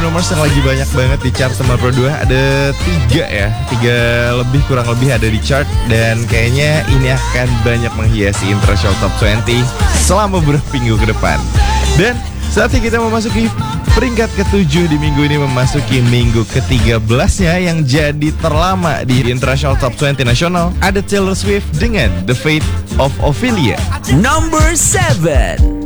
Numbers yang lagi banyak banget di chart nomor 2. Ada 3 ya, 3 lebih kurang lebih ada di chart. Dan kayaknya ini akan banyak menghiasi International Top 20 selama beberapa minggu ke depan. Dan saatnya kita memasuki peringkat ke-7 di minggu ini, memasuki minggu ke-13-nya yang jadi terlama di International Top 20 nasional. Ada Taylor Swift dengan The Fate of Ophelia. Number 7.